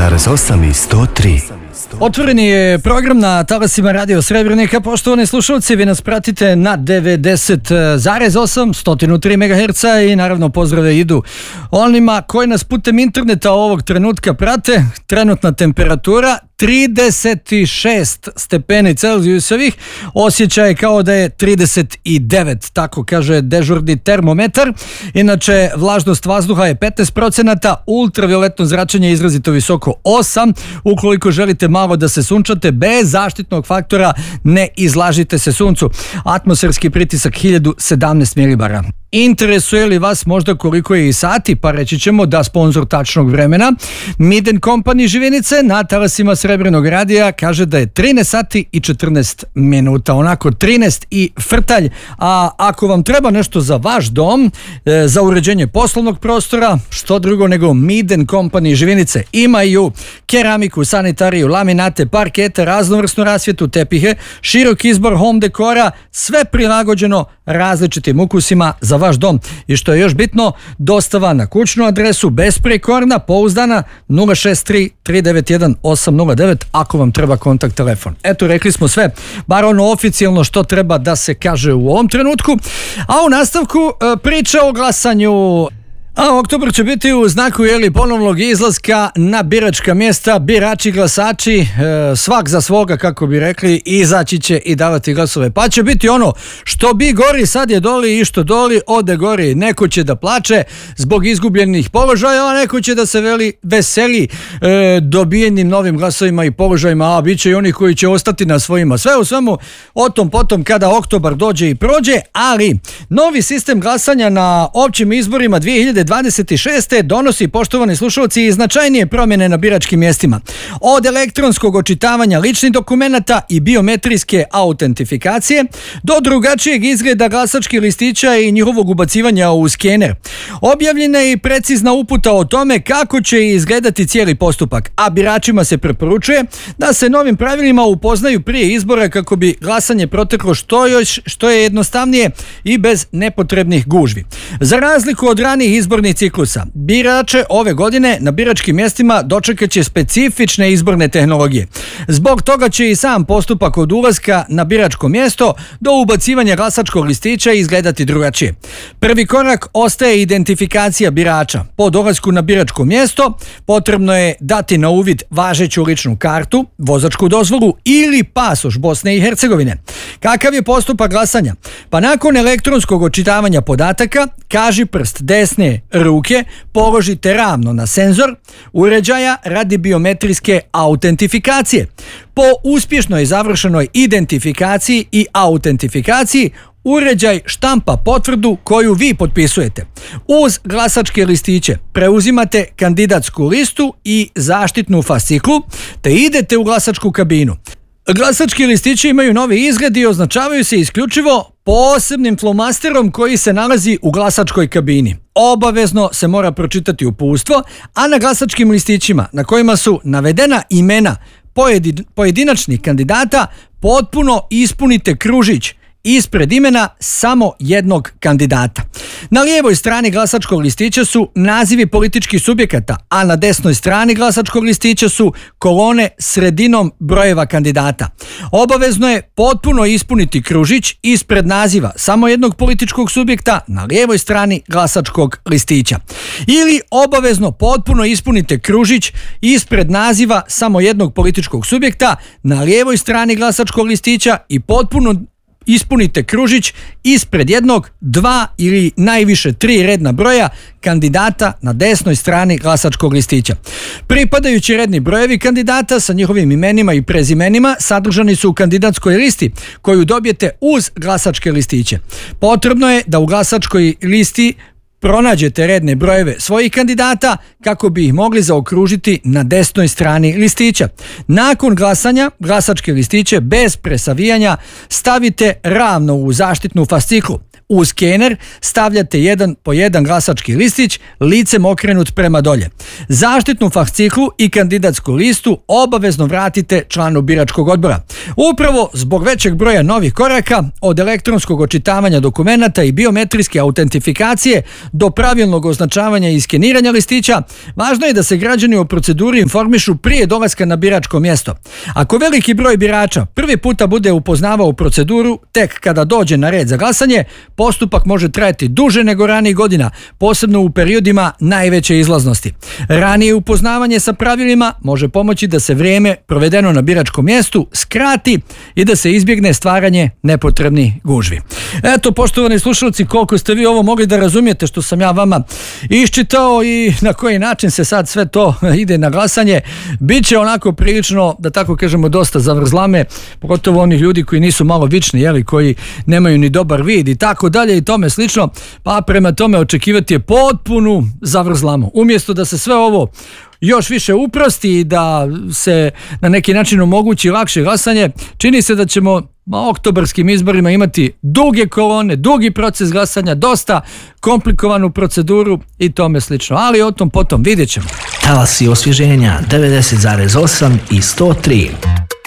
101,8 i 103. Otvoreni je program na talasima Radio Srebrenika. Poštovani slušalci, vi nas pratite na 90,8, 103 MHz i naravno pozdrave idu onima koji nas putem interneta ovog trenutka prate. Trenutna temperatura 36 stepeni Celzijusovih, osjećaj kao da je 39, tako kaže dežurni termometar. Inače, vlažnost vazduha je 15%, ultravioletno zračenje je izrazito visoko 8. Ukoliko želite malo da se sunčate, bez zaštitnog faktora ne izlažite se suncu. Atmosferski pritisak 1017 milibara. Interesuje li vas možda koliko je i sati? Pa reći ćemo da sponsor tačnog vremena, Mid & Company Živinice, na talasima Srebrenog radija kaže da je 13 sati i 14 minuta. Onako 13 i frtalj. A ako vam treba nešto za vaš dom, za uređenje poslovnog prostora, što drugo nego Mid & Company Živinice. Imaju keramiku, sanitariju, laminate, parkete, raznovrsnu rasvjetu, tepihe, širok izbor home dekora, sve prilagođeno različitim ukusima za vaš dom. I što je još bitno, dostava na kućnu adresu, besprekorna, pouzdana, 063 391 809 ako vam treba kontakt telefon. Eto, rekli smo sve, bar ono oficijalno što treba da se kaže u ovom trenutku. A u nastavku priča o glasanju. A oktobar će biti u znaku ponovnog izlaska na biračka mjesta. Birači, glasači, svak za svoga, kako bi rekli, izaći će i davati glasove. Pa će biti ono, što bi gori, sad je doli, i što doli, ode gori. Neko će da plače zbog izgubljenih položaja, a neko će da se veseli dobijenim novim glasovima i položajima, a bit će i oni koji će ostati na svojima. Sve u svemu, o tom potom kada oktobar dođe i prođe, ali novi sistem glasanja na općim izborima 2026. donosi, poštovani slušalci, značajnije promjene na biračkim mjestima. Od elektronskog očitavanja ličnih dokumenata i biometrijske autentifikacije do drugačijeg izgleda glasačkih listića i njihovog ubacivanja u skener. Objavljena je i precizna uputa o tome kako će izgledati cijeli postupak, a biračima se preporučuje da se novim pravilima upoznaju prije izbora kako bi glasanje proteklo što je jednostavnije i bez nepotrebnih gužvi. Za razliku od ranijih izbornih ciklusa, birače ove godine na biračkim mjestima dočekat će specifične izborne tehnologije. Zbog toga će i sam postupak od ulaska na biračko mjesto do ubacivanja glasačkog listića izgledati drugačije. Prvi korak ostaje identifikacija birača. Po dolasku na biračko mjesto potrebno je dati na uvid važeću ličnu kartu, vozačku dozvolu ili pasoš Bosne i Hercegovine. Kakav je postupak glasanja? Pa nakon elektronskog očitavanja podataka, kaži prst desne ruke položite ravno na senzor uređaja radi biometrijske autentifikacije. Po uspješnoj završenoj identifikaciji i autentifikaciji, uređaj štampa potvrdu koju vi potpisujete. Uz glasačke listiće preuzimate kandidatsku listu i zaštitnu fasciklu, te idete u glasačku kabinu. Glasački listići imaju novi izgled i označavaju se isključivo posebnim flomasterom koji se nalazi u glasačkoj kabini. Obavezno se mora pročitati uputstvo, a na glasačkim listićima na kojima su navedena imena pojedinačnih kandidata potpuno ispunite kružić ispred imena samo jednog kandidata. Na lijevoj strani glasačkog listića su nazivi političkih subjekata, a na desnoj strani glasačkog listića su kolone sredinom brojeva kandidata. Obavezno je potpuno ispuniti kružić ispred naziva samo jednog političkog subjekta na lijevoj strani glasačkog listića. Ili obavezno potpuno ispunite kružić ispred naziva samo jednog političkog subjekta na lijevoj strani glasačkog listića i potpuno ispunite kružić ispred jednog, 2 ili najviše 3 redna broja kandidata na desnoj strani glasačkog listića. Pripadajući redni brojevi kandidata sa njihovim imenima i prezimenima sadržani su u kandidatskoj listi koju dobijete uz glasačke listiće. Potrebno je da u glasačkoj listi pronađete redne brojeve svojih kandidata kako bi ih mogli zaokružiti na desnoj strani listića. Nakon glasanja, glasačke listiće bez presavijanja stavite ravno u zaštitnu fasciklu. U skener stavljate jedan po jedan glasački listić, licem okrenut prema dolje. Zaštitnu fasciklu i kandidatsku listu obavezno vratite članu biračkog odbora. Upravo zbog većeg broja novih koraka, od elektronskog očitavanja dokumenata i biometrijske autentifikacije do pravilnog označavanja i skeniranja listića, važno je da se građani o proceduri informišu prije dolaska na biračko mjesto. Ako veliki broj birača prvi puta bude upoznavao proceduru tek kada dođe na red za glasanje, postupak može trajati duže nego ranijih godina, posebno u periodima najveće izlaznosti. Ranije upoznavanje sa pravilima može pomoći da se vrijeme provedeno na biračkom mjestu skrati i da se izbjegne stvaranje nepotrebnih gužvi. Eto, poštovani slušalci, koliko ste vi ovo mogli da razumijete što sam ja vama iščitao i na koji način se sad sve to ide na glasanje. Biće onako prilično, da tako kažemo, dosta zavrzlame, pogotovo onih ljudi koji nisu malo vični, jeli, koji nemaju ni dobar vid i tako dalje i tome slično, pa prema tome očekivati je potpunu zavrzlamu. Umjesto da se sve ovo još više uprosti i da se na neki način omogući lakše glasanje, čini se da ćemo na oktobarskim izborima imati duge kolone, dugi proces glasanja, dosta komplikovanu proceduru i tome slično. Ali o tom potom vidjet ćemo. Talasi osvježenja 90,8 i 103.